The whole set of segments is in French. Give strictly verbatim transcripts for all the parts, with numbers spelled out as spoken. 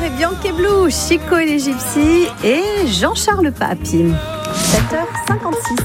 et Bianca Blue, Chico et les Gypsies et Jean-Charles Papy. sept heures cinquante-six.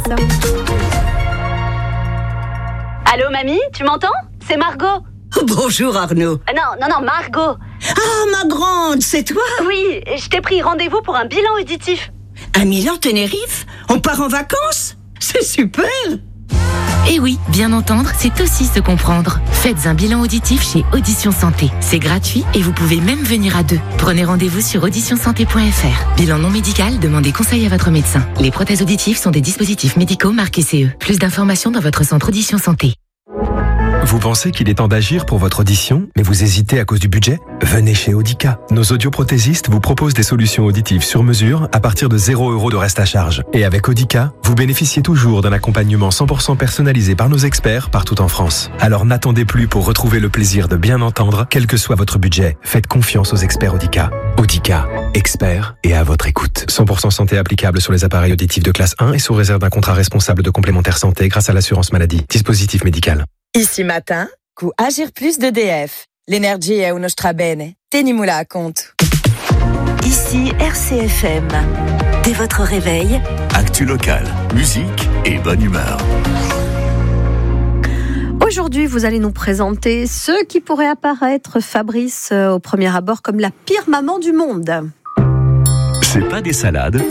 Allô mamie, tu m'entends? C'est Margot. Bonjour Arnaud. Ah non, non, non, Margot. Ah ma grande, c'est toi? Oui, je t'ai pris rendez-vous pour un bilan auditif. Un Milan Tenerife? On part en vacances? C'est super! Et oui, bien entendre, c'est aussi se comprendre. Faites un bilan auditif chez Audition Santé. C'est gratuit et vous pouvez même venir à deux. Prenez rendez-vous sur audition santé point f r. Bilan non médical, demandez conseil à votre médecin. Les prothèses auditives sont des dispositifs médicaux marqués C E. Plus d'informations dans votre centre Audition Santé. Vous pensez qu'il est temps d'agir pour votre audition, mais vous hésitez à cause du budget? Venez chez Audica. Nos audioprothésistes vous proposent des solutions auditives sur mesure à partir de zéro euro de reste à charge. Et avec Audica, vous bénéficiez toujours d'un accompagnement cent pour cent personnalisé par nos experts partout en France. Alors n'attendez plus pour retrouver le plaisir de bien entendre, quel que soit votre budget. Faites confiance aux experts Audica. Audica, experts et à votre écoute. cent pour cent santé applicable sur les appareils auditifs de classe un et sous réserve d'un contrat responsable de complémentaire santé grâce à l'assurance maladie. Dispositif médical. Ici matin, cu Agir Plus d'E D F. L'energie è uno strabene. Tenimula à compte. Ici R C F M. Dès votre réveil, actu local, musique et bonne humeur. Aujourd'hui, vous allez nous présenter ce qui pourrait apparaître, Fabrice, au premier abord, comme la pire maman du monde. C'est pas des salades.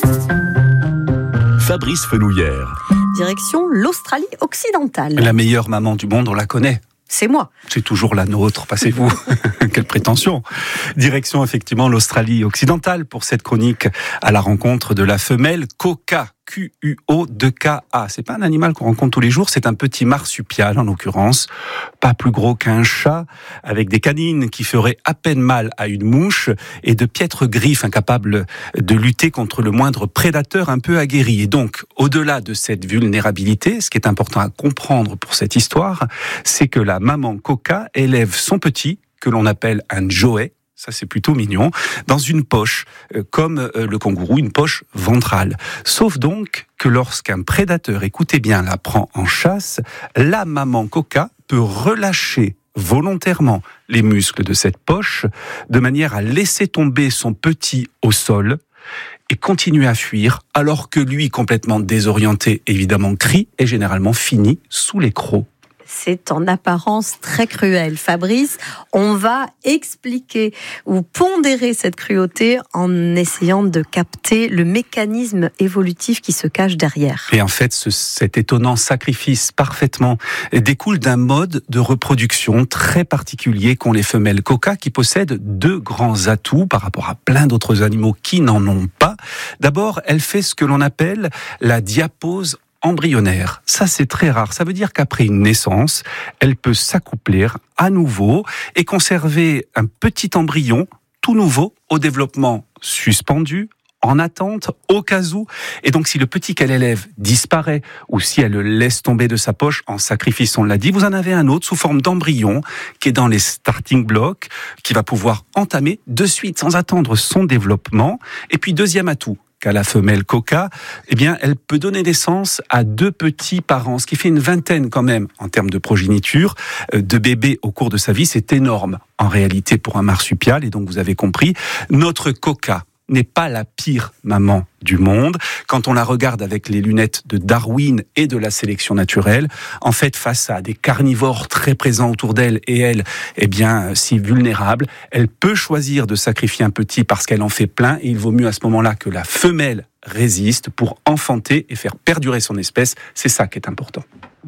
Fabrice Fenouillère. Direction l'Australie occidentale. La meilleure maman du monde, on la connaît. C'est moi. C'est toujours la nôtre, passez-vous. Quelle prétention. Direction effectivement l'Australie occidentale pour cette chronique à la rencontre de la femelle Quokka. Q U O deux K A. C'est pas un animal qu'on rencontre tous les jours, c'est un petit marsupial en l'occurrence, pas plus gros qu'un chat, avec des canines qui feraient à peine mal à une mouche et de piètres griffes incapables de lutter contre le moindre prédateur un peu aguerri. Et donc, au-delà de cette vulnérabilité, ce qui est important à comprendre pour cette histoire, c'est que la maman Quokka élève son petit, que l'on appelle un joey, ça c'est plutôt mignon, dans une poche, euh, comme euh, le kangourou, une poche ventrale. Sauf donc que lorsqu'un prédateur, écoutez bien, la prend en chasse, la maman Quokka peut relâcher volontairement les muscles de cette poche, de manière à laisser tomber son petit au sol et continuer à fuir, alors que lui, complètement désorienté, évidemment, crie et généralement finit sous les crocs. C'est en apparence très cruel. Fabrice, on va expliquer ou pondérer cette cruauté en essayant de capter le mécanisme évolutif qui se cache derrière. Et en fait, ce, cet étonnant sacrifice parfaitement découle d'un mode de reproduction très particulier qu'ont les femelles Quokka, qui possèdent deux grands atouts par rapport à plein d'autres animaux qui n'en ont pas. D'abord, elle fait ce que l'on appelle la diapause embryonnaire. Ça, c'est très rare. Ça veut dire qu'après une naissance, elle peut s'accoupler à nouveau et conserver un petit embryon tout nouveau au développement suspendu, en attente, au cas où. Et donc, si le petit qu'elle élève disparaît ou si elle le laisse tomber de sa poche en sacrifice, on l'a dit, vous en avez un autre sous forme d'embryon qui est dans les starting blocks, qui va pouvoir entamer de suite, sans attendre son développement. Et puis, deuxième atout, qu'à la femelle Quokka, eh bien, elle peut donner naissance à deux petits parents, ce qui fait une vingtaine quand même, en termes de progéniture, de bébés au cours de sa vie. C'est énorme, en réalité, pour un marsupial. Et donc, vous avez compris, notre Quokka n'est pas la pire maman du monde. Quand on la regarde avec les lunettes de Darwin et de la sélection naturelle, en fait, face à des carnivores très présents autour d'elle et elle, eh bien, si vulnérable, elle peut choisir de sacrifier un petit parce qu'elle en fait plein et il vaut mieux à ce moment-là que la femelle résiste pour enfanter et faire perdurer son espèce. C'est ça qui est important.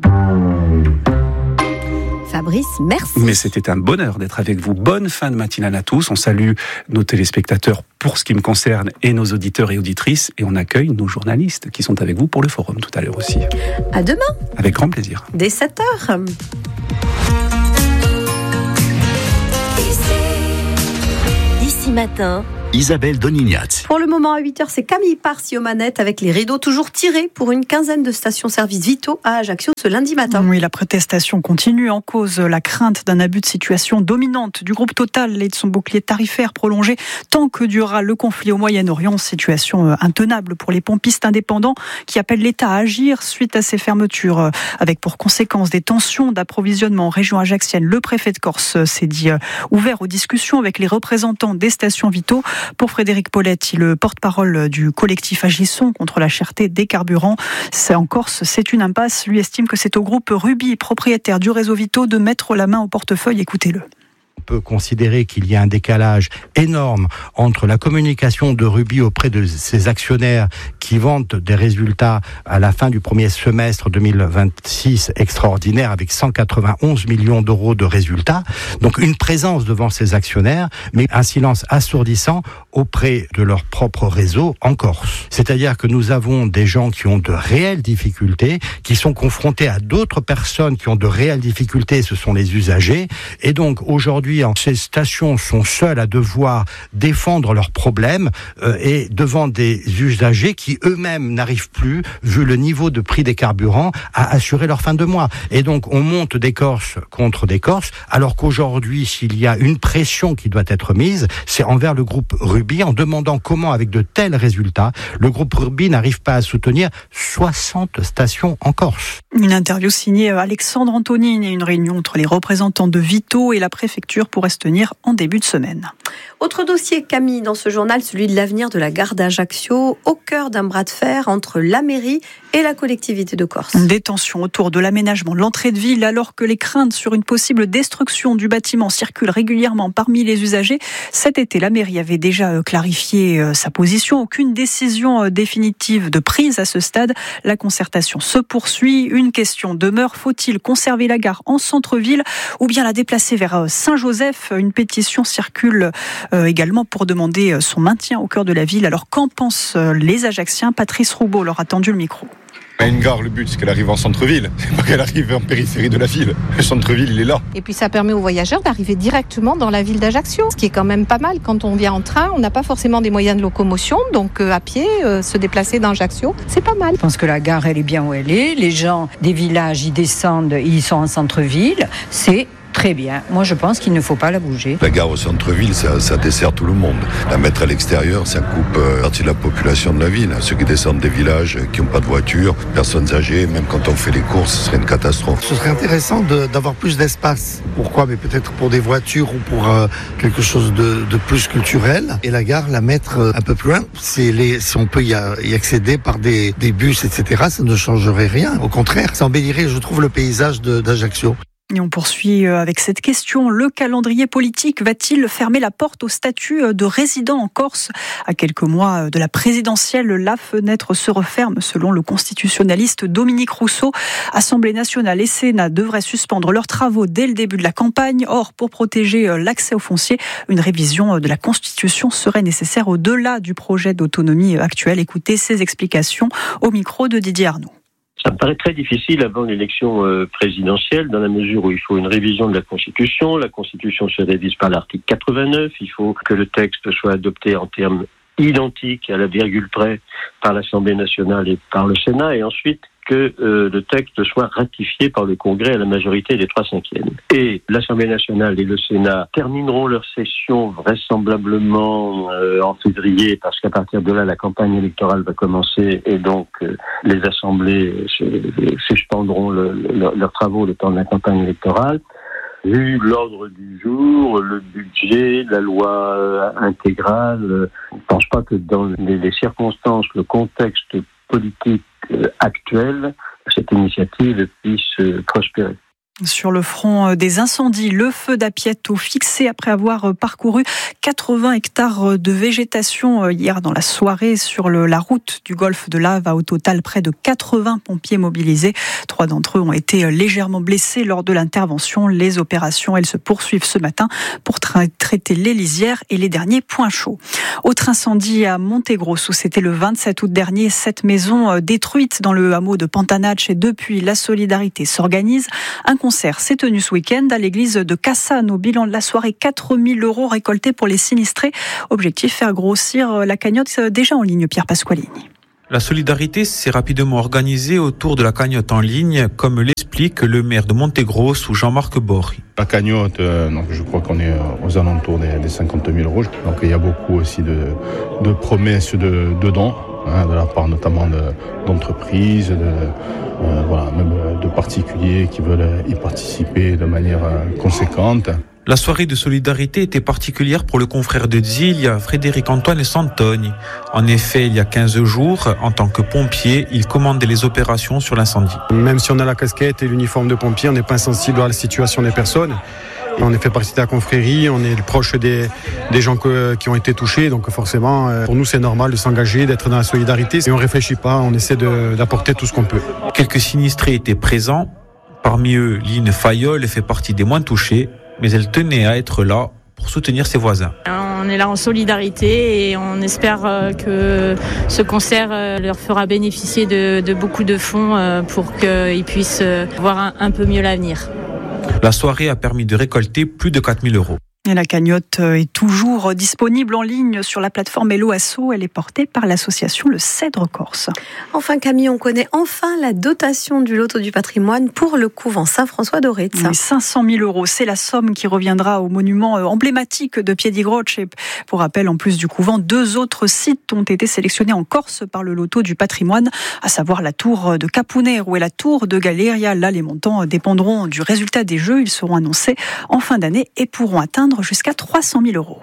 Fabrice, merci. Mais c'était un bonheur d'être avec vous. Bonne fin de matinale à tous. On salue nos téléspectateurs pour ce qui me concerne et nos auditeurs et auditrices. Et on accueille nos journalistes qui sont avec vous pour le forum tout à l'heure aussi. À demain. Avec grand plaisir. Dès sept heures. Ici matin, Isabelle Donignaz. Pour le moment, à huit heures, c'est Camille Parsi aux manettes avec les rideaux toujours tirés pour une quinzaine de stations-service Vito à Ajaccio ce lundi matin. Oui, la protestation continue. En cause, la crainte d'un abus de situation dominante du groupe Total et de son bouclier tarifaire prolongé tant que durera le conflit au Moyen-Orient. Situation intenable pour les pompistes indépendants qui appellent l'État à agir suite à ces fermetures, avec pour conséquence des tensions d'approvisionnement en région ajaxienne. Le préfet de Corse s'est dit ouvert aux discussions avec les représentants des stations Vito. Pour Frédéric Poletti, le porte-parole du collectif Agissons contre la cherté des carburants, c'est en Corse, c'est une impasse. Lui estime que c'est au groupe Ruby, propriétaire du réseau Vito, de mettre la main au portefeuille. Écoutez-le. On peut considérer qu'il y a un décalage énorme entre la communication de Ruby auprès de ses actionnaires qui vantent des résultats à la fin du premier semestre deux mille vingt-six extraordinaires avec cent quatre-vingt-onze millions d'euros de résultats. Donc une présence devant ses actionnaires, mais un silence assourdissant auprès de leur propre réseau en Corse. C'est-à-dire que nous avons des gens qui ont de réelles difficultés, qui sont confrontés à d'autres personnes qui ont de réelles difficultés, ce sont les usagers. Et donc aujourd'hui, ces stations sont seules à devoir défendre leurs problèmes euh, et devant des usagers qui eux-mêmes n'arrivent plus, vu le niveau de prix des carburants, à assurer leur fin de mois. Et donc on monte des Corses contre des Corses, alors qu'aujourd'hui, s'il y a une pression qui doit être mise, c'est envers le groupe Ruby, en demandant comment, avec de tels résultats, le groupe Ruby n'arrive pas à soutenir soixante stations en Corse. Une interview signée Alexandre Antonine et une réunion entre les représentants de Vito et la préfecture pourrait se tenir en début de semaine. Autre dossier, Camille, dans ce journal, celui de l'avenir de la gare d'Ajaccio, au cœur d'un bras de fer entre la mairie et la collectivité de Corse. Des tensions autour de l'aménagement de l'entrée de ville, alors que les craintes sur une possible destruction du bâtiment circulent régulièrement parmi les usagers. Cet été, la mairie avait déjà clarifié sa position. Aucune décision définitive de prise à ce stade. La concertation se poursuit. Une question demeure. Faut-il conserver la gare en centre-ville ou bien la déplacer vers Saint-Joseph? Une pétition circule également pour demander son maintien au cœur de la ville. Alors qu'en pensent les Ajacciens? Patrice Roubaud leur a tendu le micro. Une gare, le but c'est qu'elle arrive en centre-ville, c'est pas qu'elle arrive en périphérie de la ville. Le centre-ville, il est là. Et puis ça permet aux voyageurs d'arriver directement dans la ville d'Ajaccio, ce qui est quand même pas mal. Quand on vient en train, on n'a pas forcément des moyens de locomotion, donc à pied, euh, se déplacer dans Ajaccio, c'est pas mal. Je pense que la gare, elle est bien où elle est. Les gens des villages, ils descendent, ils sont en centre-ville. C'est très bien. Moi, je pense qu'il ne faut pas la bouger. La gare au centre-ville, ça, ça dessert tout le monde. La mettre à l'extérieur, ça coupe euh, partie de la population de la ville. Ceux qui descendent des villages, qui n'ont pas de voiture, personnes âgées, même quand on fait les courses, ce serait une catastrophe. Ce serait intéressant de, d'avoir plus d'espace. Pourquoi? Mais peut-être pour des voitures ou pour euh, quelque chose de, de plus culturel. Et la gare, la mettre euh, un peu plus loin. C'est les, si on peut y, a, y accéder par des, des bus, et cetera, ça ne changerait rien. Au contraire, ça embellirait, je trouve, le paysage de, d'Ajaccio. Et on poursuit avec cette question. Le calendrier politique va-t-il fermer la porte au statut de résident en Corse? À quelques mois de la présidentielle, la fenêtre se referme selon le constitutionnaliste Dominique Rousseau. Assemblée nationale et Sénat devraient suspendre leurs travaux dès le début de la campagne. Or, pour protéger l'accès au foncier, une révision de la Constitution serait nécessaire au-delà du projet d'autonomie actuel. Écoutez ses explications au micro de Didier Arnaud. Ça me paraît très difficile avant l'élection présidentielle, dans la mesure où il faut une révision de la Constitution. La Constitution se révise par l'article quatre-vingt-neuf. Il faut que le texte soit adopté en termes identiques à la virgule près par l'Assemblée nationale et par le Sénat. Et ensuite, que euh, le texte soit ratifié par le Congrès à la majorité des trois cinquièmes. Et l'Assemblée nationale et le Sénat termineront leur session vraisemblablement euh, en février, parce qu'à partir de là, la campagne électorale va commencer et donc euh, les assemblées suspendront le, le, leurs travaux le temps de la campagne électorale. Vu l'ordre du jour, le budget, la loi euh, intégrale, euh, je ne pense pas que dans les, les circonstances, le contexte politique actuelle, cette initiative puisse prospérer. Sur le front des incendies, le feu d'Apieto fixé après avoir parcouru quatre-vingts hectares de végétation hier dans la soirée sur le, la route du golfe de Lave. Au total, près de quatre-vingts pompiers mobilisés. Trois d'entre eux ont été légèrement blessés lors de l'intervention. Les opérations, elles se poursuivent ce matin pour tra- traiter les lisières et les derniers points chauds. Autre incendie à Montegrosso, c'était le vingt-sept août dernier. Cette maison détruite dans le hameau de Pantanacce et depuis, la solidarité s'organise. Un concert s'est tenu ce week-end à l'église de Cassagne. Au bilan de la soirée, quatre mille euros récoltés pour les sinistrés. Objectif, faire grossir la cagnotte déjà en ligne, Pierre Pasqualini. La solidarité s'est rapidement organisée autour de la cagnotte en ligne, comme l'explique le maire de Montégrosse, Jean-Marc Borry. La cagnotte, euh, donc je crois qu'on est aux alentours des, des cinquante mille euros. Donc il y a beaucoup aussi de, de promesses de, de dons, hein, de la part notamment de, d'entreprises, de, euh, voilà, même de particuliers qui veulent y participer de manière euh, conséquente. La soirée de solidarité était particulière pour le confrère de Zille, Frédéric-Antoine Santogne. En effet, il y a quinze jours, en tant que pompier, il commandait les opérations sur l'incendie. Même si on a la casquette et l'uniforme de pompier, on n'est pas insensible à la situation des personnes. On est fait partie de la confrérie, on est proche des, des gens que, qui ont été touchés, donc forcément, pour nous, c'est normal de s'engager, d'être dans la solidarité. Et on ne réfléchit pas, on essaie de, d'apporter tout ce qu'on peut. Quelques sinistrés étaient présents. Parmi eux, Line Fayol fait partie des moins touchés, mais elle tenait à être là pour soutenir ses voisins. On est là en solidarité et on espère que ce concert leur fera bénéficier de, de beaucoup de fonds pour qu'ils puissent voir un, un peu mieux l'avenir. La soirée a permis de récolter plus de quatre mille euros. Et la cagnotte est toujours disponible en ligne sur la plateforme Hello Asso. Elle est portée par l'association Le Cèdre Corse. Enfin Camille, on connaît enfin la dotation du loto du patrimoine pour le couvent Saint-François-d'Oretz. Oui, cinq cent mille euros, c'est la somme qui reviendra au monument emblématique de Piedigroce. Et pour rappel, en plus du couvent, deux autres sites ont été sélectionnés en Corse par le loto du patrimoine, à savoir la tour de Capunero et la tour de Galeria. Là, les montants dépendront du résultat des jeux. Ils seront annoncés en fin d'année et pourront atteindre jusqu'à trois cent mille euros.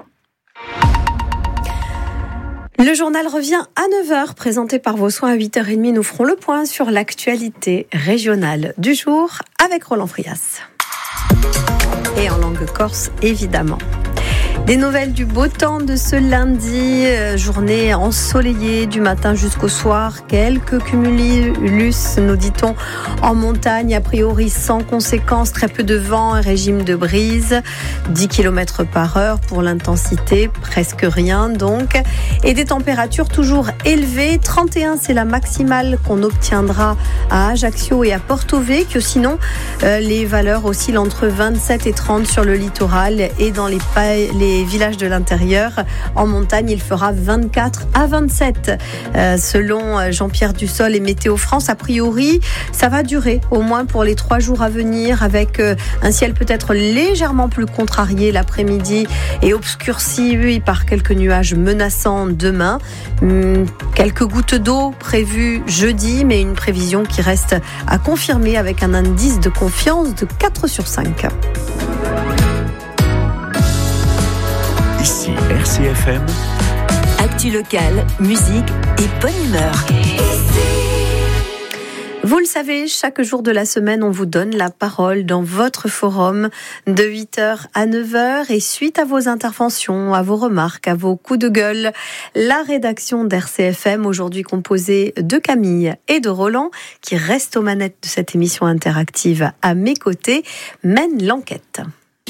Le journal revient à neuf heures, présenté par vos soins à huit heures trente. Nous ferons le point sur l'actualité régionale du jour avec Roland Frias. Et en langue corse, évidemment. Des nouvelles du beau temps de ce lundi, euh, journée ensoleillée du matin jusqu'au soir. Quelques cumulus, nous dit-on, en montagne, a priori sans conséquence. Très peu de vent, un régime de brise, dix kilomètres par heure pour l'intensité, presque rien donc. Et des températures toujours élevées. trente et un, c'est la maximale qu'on obtiendra à Ajaccio et à Porto Vecchio. Sinon, euh, les valeurs oscillent entre vingt-sept et trente sur le littoral et dans les, pa- les villages de l'intérieur. En montagne, il fera vingt-quatre à vingt-sept. Euh, selon Jean-Pierre Dussol et Météo France, a priori, ça va durer au moins pour les trois jours à venir, avec euh, un ciel peut-être légèrement plus contrarié l'après-midi et obscurci, oui, par quelques nuages menaçants demain. Hum, quelques gouttes d'eau prévues jeudi, mais une prévision qui reste à confirmer avec un indice de confiance de quatre sur cinq. Ici R C F M. Actu locale, musique et bonne humeur. Vous le savez, chaque jour de la semaine, on vous donne la parole dans votre forum de huit heures à neuf heures. Et suite à vos interventions, à vos remarques, à vos coups de gueule, la rédaction d'R C F M, aujourd'hui composée de Camille et de Roland, qui reste aux manettes de cette émission interactive à mes côtés, mène l'enquête.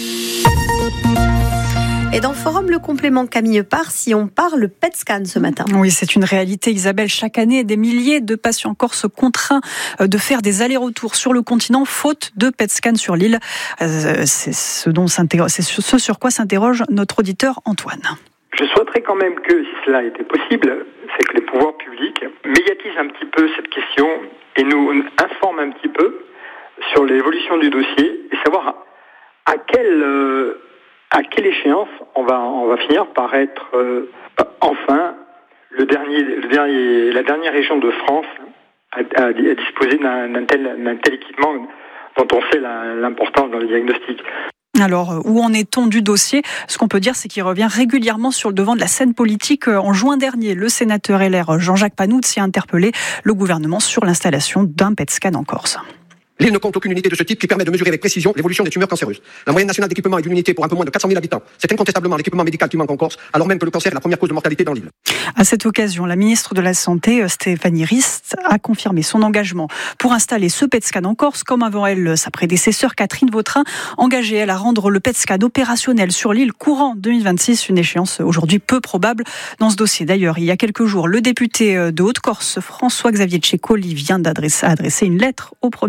Et dans le forum, le complément Camille part, si on parle P E T scan ce matin. Oui, c'est une réalité, Isabelle. Chaque année, des milliers de patients corses contraints de faire des allers-retours sur le continent, faute de P E T scan sur l'île. C'est ce, dont c'est ce sur quoi s'interroge notre auditeur Antoine. Je souhaiterais quand même que, si cela était possible, c'est que les pouvoirs publics médiatisent un petit peu cette question et nous informent un petit peu sur l'évolution du dossier et savoir à quel... Euh, à quelle échéance on va on va finir par être euh, enfin le dernier le dernier la dernière région de France à, à, à disposer d'un, d'un tel d'un tel équipement dont on sait la, l'importance dans le diagnostic. Alors, où en est-on du dossier ? Ce qu'on peut dire, c'est qu'il revient régulièrement sur le devant de la scène politique. En juin dernier, le sénateur L R Jean-Jacques Panouts a interpellé le gouvernement sur l'installation d'un P E T scan en Corse. L'île ne compte aucune unité de ce type qui permet de mesurer avec précision l'évolution des tumeurs cancéreuses. La moyenne nationale d'équipement est d'une unité pour un peu moins de quatre cent mille habitants. C'est incontestablement l'équipement médical qui manque en Corse, alors même que le cancer est la première cause de mortalité dans l'île. À cette occasion, la ministre de la Santé, Stéphanie Rist, a confirmé son engagement pour installer ce P E T scan en Corse, comme avant elle, sa prédécesseur Catherine Vautrin, engagée elle à rendre le P E T scan opérationnel sur l'île courant deux mille vingt-six, une échéance aujourd'hui peu probable dans ce dossier. D'ailleurs, il y a quelques jours, le député de Haute-Corse, François-Xavier Tchécoli, vient d'adresser adresser une lettre au Premier ministre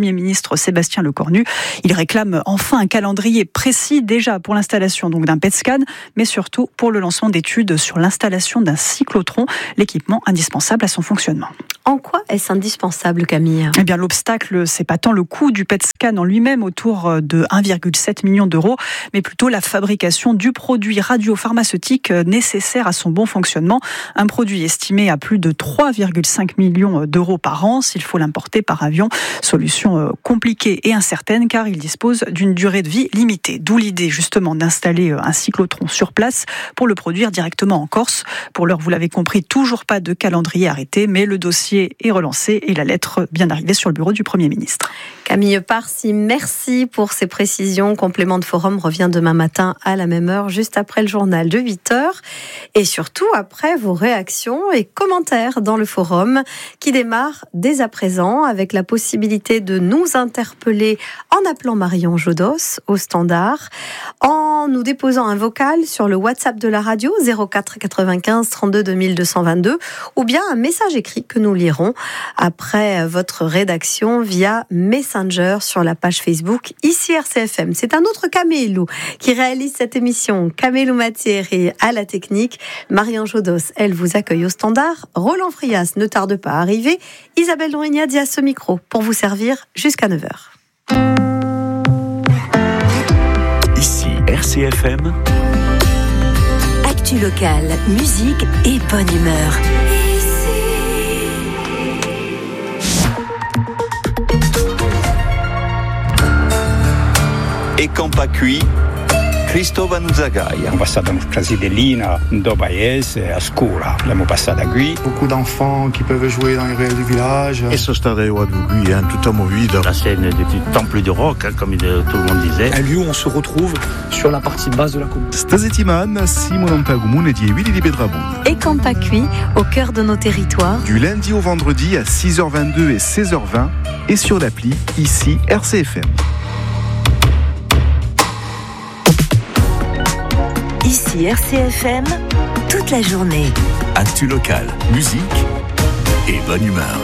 ministre Sébastien Lecornu. Il réclame enfin un calendrier précis déjà pour l'installation donc d'un P E T scan, mais surtout pour le lancement d'études sur l'installation d'un cyclotron, l'équipement indispensable à son fonctionnement. En quoi est-ce indispensable, Camille ? Eh bien, l'obstacle, c'est pas tant le coût du P E T scan en lui-même, autour de un virgule sept million d'euros, mais plutôt la fabrication du produit radiopharmaceutique nécessaire à son bon fonctionnement. Un produit estimé à plus de trois virgule cinq millions d'euros par an s'il faut l'importer par avion. Solution compliquée et incertaine car il dispose d'une durée de vie limitée. D'où l'idée justement d'installer un cyclotron sur place pour le produire directement en Corse. Pour l'heure, vous l'avez compris, toujours pas de calendrier arrêté, mais le dossier est relancé et la lettre vient d'arriver sur le bureau du Premier ministre. Camille Parsi, merci pour ces précisions. Complément de forum revient demain matin à la même heure, juste après le journal de huit heures. Et surtout après vos réactions et commentaires dans le forum qui démarre dès à présent avec la possibilité de nous interpeller en appelant Marion Jodos au standard, en nous déposant un vocal sur le WhatsApp de la radio zéro quatre quatre-vingt-quinze trente-deux deux mille deux cent vingt-deux ou bien un message écrit que nous lirons après votre rédaction via Messenger sur la page Facebook ici R C F M. C'est un autre Camélou qui réalise cette émission. Camélou Mathieri à la technique. Marion Jodos, elle vous accueille au standard. Roland Frias ne tarde pas à arriver. Isabelle Loignadi à ce micro pour vous servir jusqu'à neuf heures. Ici R C F M. Actu locale, musique et bonne humeur. E Campa qui, Cristóvão Zagaia. Abbiamo passato una casidellina, un paese, a scuola. L'abbiamo passata qui. Beaucoup d'enfants qui peuvent jouer dans les ruelles du village. Et ce stade est hein, tout à movide. La scène du temple du rock, hein, comme tout le monde disait. Un lieu où on se retrouve sur la partie basse de la commune. Sta settimana siamo nel comune di Evili di Bedrabugna. Et Campa Qui, au cœur de nos territoires. Du lundi au vendredi à six heures vingt-deux et seize heures vingt et sur l'appli ici R C F M. Ici R C F M, toute la journée. Actu locale, musique et bonne humeur.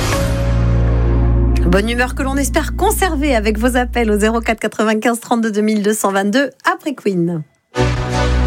Bonne humeur que l'on espère conserver avec vos appels au zéro quatre quatre-vingt-quinze trente-deux deux mille deux cent vingt-deux après Queen.